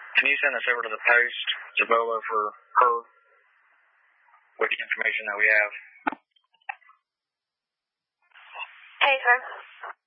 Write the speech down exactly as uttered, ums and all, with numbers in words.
Can you send this over to the Post, Zabola, for her, with the information that we have? Okay, sir.